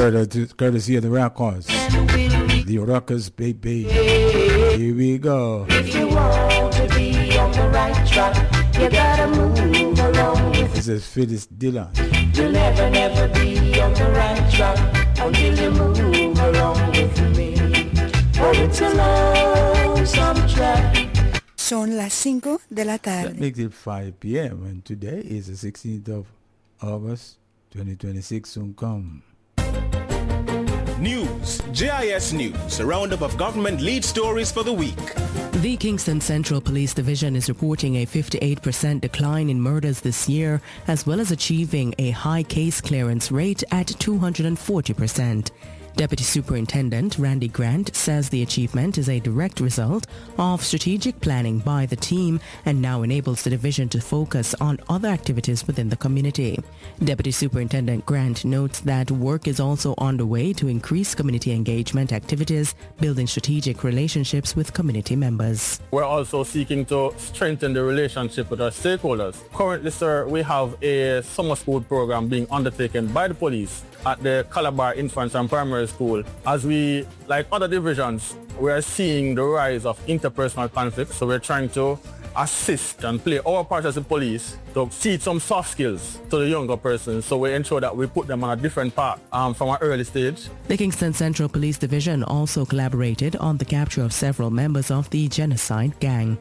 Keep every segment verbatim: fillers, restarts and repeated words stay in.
courtesy, courtesy of the Rockers. The Rockers, baby. Here we go. If you want to be on the right track, you gotta move along with. This is Phyllis Dillon. You'll never, never be on the right track until you move along with me. Oh, it's a lonesome track. Son las cinco de la tarde. That makes it five p.m. and today is the sixteenth of August, twenty twenty-six. Soon come. News, J I S News, a roundup of government lead stories for the week. The Kingston Central Police Division is reporting a fifty-eight percent decline in murders this year, as well as achieving a high case clearance rate at two hundred forty percent. Deputy Superintendent Randy Grant says the achievement is a direct result of strategic planning by the team and now enables the division to focus on other activities within the community. Deputy Superintendent Grant notes that work is also underway to increase community engagement activities, building strategic relationships with community members. We're also seeking to strengthen the relationship with our stakeholders. Currently, sir, we have a summer school program being undertaken by the police at the Calabar Infants and Primary School. As we, like other divisions, we are seeing the rise of interpersonal conflict, so we're trying to assist and play our part as the police to teach some soft skills to the younger persons, so we ensure that we put them on a different path um, from an early stage. The Kingston Central Police Division also collaborated on the capture of several members of the genocide gang.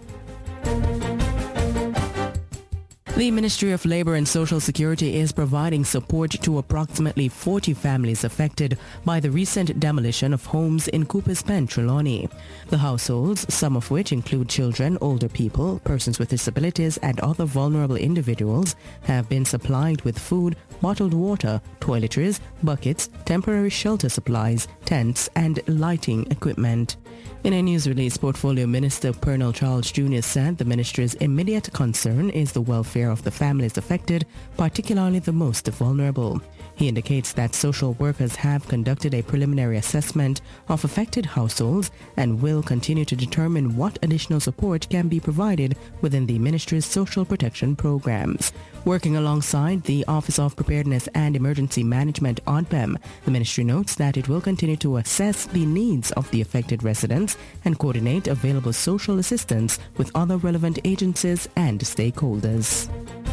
The Ministry of Labour and Social Security is providing support to approximately forty families affected by the recent demolition of homes in Cooper's Pen, Trelawney. The households, some of which include children, older people, persons with disabilities and other vulnerable individuals, have been supplied with food, bottled water, toiletries, buckets, temporary shelter supplies, tents and lighting equipment. In a news release, Portfolio Minister Pernell Charles Junior said the ministry's immediate concern is the welfare of the families affected, particularly the most vulnerable. He indicates that social workers have conducted a preliminary assessment of affected households and will continue to determine what additional support can be provided within the ministry's social protection programs. Working alongside the Office of Preparedness and Emergency Management, O D P E M, the ministry notes that it will continue to assess the needs of the affected residents and coordinate available social assistance with other relevant agencies and stakeholders.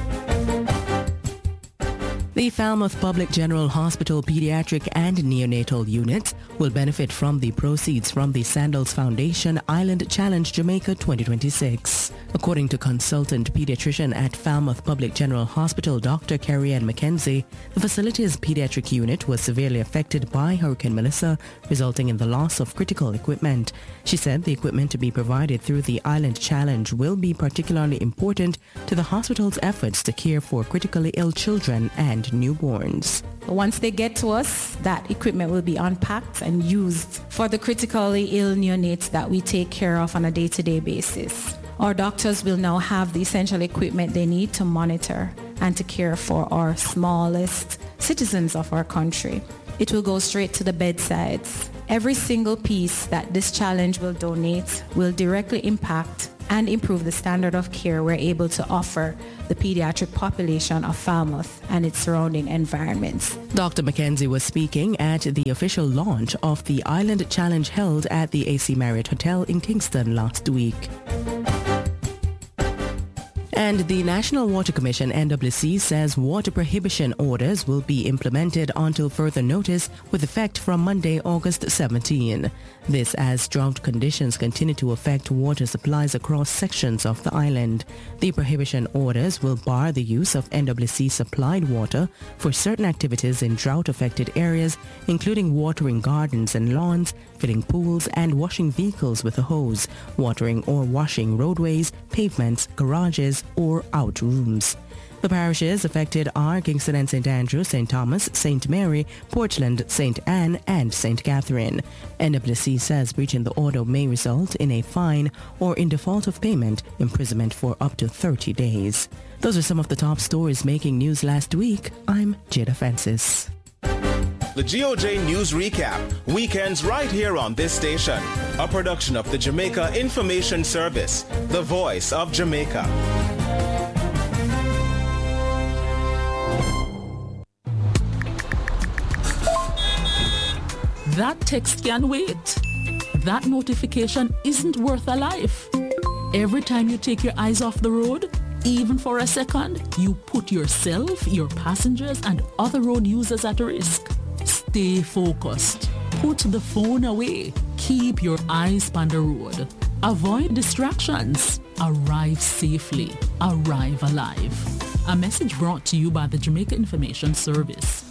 The Falmouth Public General Hospital Pediatric and Neonatal Units will benefit from the proceeds from the Sandals Foundation Island Challenge Jamaica twenty twenty-six. According to consultant pediatrician at Falmouth Public General Hospital, Doctor Carrie Ann McKenzie, the facility's pediatric unit was severely affected by Hurricane Melissa, resulting in the loss of critical equipment. She said the equipment to be provided through the Island Challenge will be particularly important to the hospital's efforts to care for critically ill children and newborns. Once they get to us, that equipment will be unpacked and used for the critically ill neonates that we take care of on a day-to-day basis. Our doctors will now have the essential equipment they need to monitor and to care for our smallest citizens of our country. It will go straight to the bedsides. Every single piece that this challenge will donate will directly impact and improve the standard of care we're able to offer the pediatric population of Falmouth and its surrounding environments. Doctor McKenzie was speaking at the official launch of the Island Challenge held at the A C Marriott Hotel in Kingston last week. And the National Water Commission, N W C, says water prohibition orders will be implemented until further notice with effect from Monday, August seventeenth. This as drought conditions continue to affect water supplies across sections of the island. The prohibition orders will bar the use of N W C-supplied water for certain activities in drought-affected areas, including watering gardens and lawns, filling pools, and washing vehicles with a hose, watering or washing roadways, pavements, garages, or out rooms. The parishes affected are Kingston and Saint Andrew, Saint Thomas, Saint Mary, Portland, Saint Anne, and Saint Catherine. N W C says breaching the order may result in a fine or, in default of payment, imprisonment for up to thirty days. Those are some of the top stories making news last week. I'm Jada Francis. The G O J News Recap, weekends right here on this station. A production of the Jamaica Information Service, the voice of Jamaica. That text can wait. That notification isn't worth a life. Every time you take your eyes off the road, even for a second, you put yourself, your passengers, and other road users at risk. Stay focused. Put the phone away. Keep your eyes on the road. Avoid distractions. Arrive safely. Arrive alive. A message brought to you by the Jamaica Information Service.